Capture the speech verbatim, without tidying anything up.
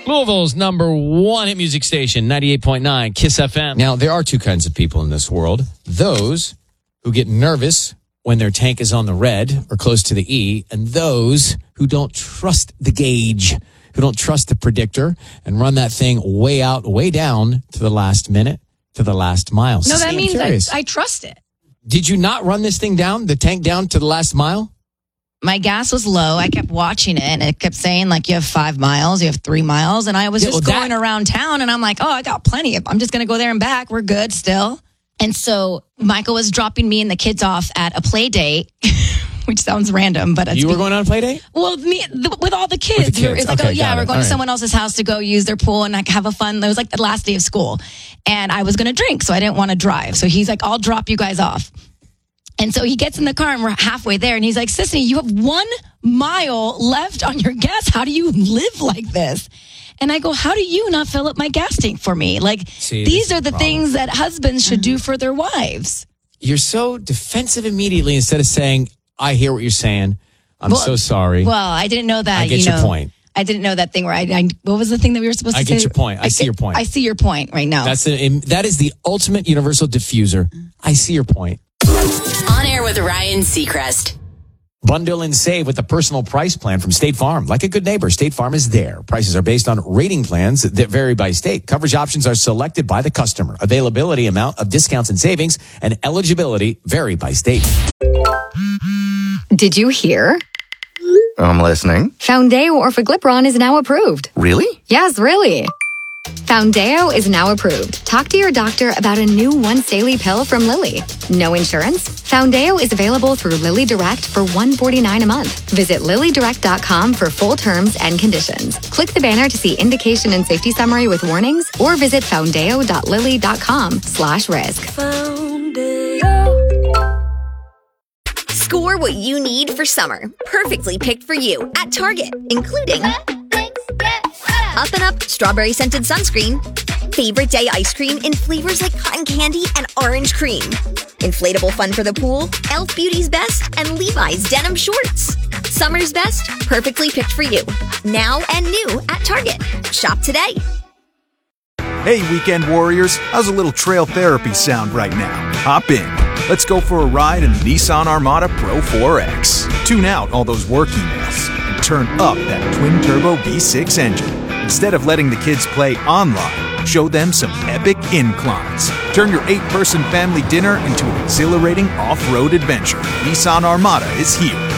Louisville's number one hit music station, ninety-eight point nine Kiss F M. Now, there are two kinds of people in this world. Those who get nervous when their tank is on the red or close to the E, and those who don't trust the gauge, who don't trust the predictor and run that thing way out, way down to the last minute, to the last mile. No, See, that I'm means curious. I, I trust it. Did you not run this thing down, the tank down to the last mile? My gas was low. I kept watching it, and it kept saying, like, you have five miles, you have three miles. And I was Yeah, just well, going that- around town, and I'm like, oh, I got plenty. Of, I'm just going to go there and back. We're good still. And so Michael was dropping me and the kids off at a play date, which sounds random, but it's You were be- going on a play date? Well, me the, with all the kids. With the kids. It's like, Okay, oh, yeah, got we're it. going All to right. someone else's house to go use their pool and like have a fun. It was like the last day of school. And I was going to drink, so I didn't want to drive. So he's like, I'll drop you guys off. And so he gets in the car and we're halfway there. And he's like, Sissy, you have one mile left on your gas. How do you live like this? And I go, how do you not fill up my gas tank for me? Like, See, this these is are the the problem. things that husbands should do for their wives. You're so defensive immediately instead of saying, I hear what you're saying. I'm Well- so sorry. Well, I didn't know that. I get you your know, point. I didn't know that thing where I, I. What was the thing that we were supposed to I say? get your point. I see your point. I see your point right now. That's a, that is the ultimate universal diffuser. I see your point. On air with Ryan Seacrest. Bundle and save with the personal price plan from State Farm. Like a good neighbor, State Farm is there. Prices are based on rating plans that vary by state. Coverage options are selected by the customer. Availability, amount of discounts and savings, and eligibility vary by state. Did you hear? I'm listening. Foundeo Orforglipron is now approved. Really? Yes, really. Foundeo is now approved. Talk to your doctor about a new once daily pill from Lilly. No insurance? Foundeo is available through Lilly Direct for one hundred forty-nine dollars a month. Visit lilly direct dot com for full terms and conditions. Click the banner to see indication and safety summary with warnings, or visit foundeo dot lilly dot com slash risk. Score what you need for summer. Perfectly picked for you at Target, including Up and Up Strawberry Scented Sunscreen, Favorite Day Ice Cream in flavors like cotton candy and orange cream, Inflatable Fun for the Pool, e l f Beauty's Best, and Levi's Denim Shorts. Summer's best, perfectly picked for you. Now and new at Target. Shop today. Hey, weekend warriors, how's a little trail therapy sound right now? Hop in. Let's go for a ride in the Nissan Armada Pro four X. Tune out all those work emails and turn up that twin-turbo V six engine. Instead of letting the kids play online, show them some epic inclines. Turn your eight-person family dinner into an exhilarating off-road adventure. Nissan Armada is here.